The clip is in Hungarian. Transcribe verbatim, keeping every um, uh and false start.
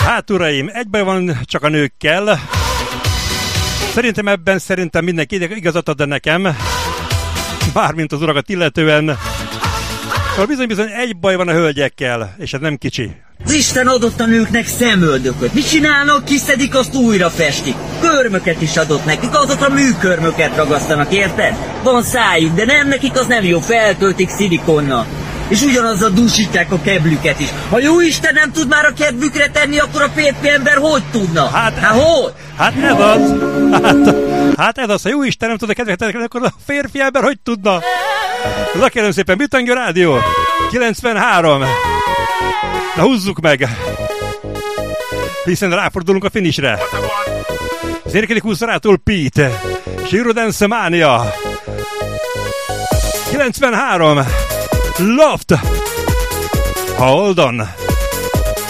Hát uraim, egy baj van csak a nőkkel. Szerintem ebben szerintem mindenki igazat ad nekem. Mármint az urakat illetően. Szóval bizony-bizony egy baj van a hölgyekkel, és ez nem kicsi. Az Isten adott a nőknek szemöldököt. Mit csinálnak? Kiszedik, azt újra festik. Körmöket is adott nekik, azokra műkörmöket ragasztanak, érted? Van szájuk, de nem nekik, az nem jó, feltöltik szilikonnal. És ugyanazzal dúsítják a keblüket is. Ha jó Isten nem tud már a kedvükre tenni, akkor a férfi ember hogy tudna? Hát, hát hogy? Hát ez az. Hát, hát ez az, ha jó Isten nem tud a kedvükre tenni, akkor a férfi ember hogy tudna? Ez a kérem szépen, Bitangő Rádió kilencvenhárom. Na húzzuk meg, hiszen ráfordulunk a finishre. Zérkelik húszorától Pete, Zero Dance Mania. kilencvenhárom. Loft. Hold on.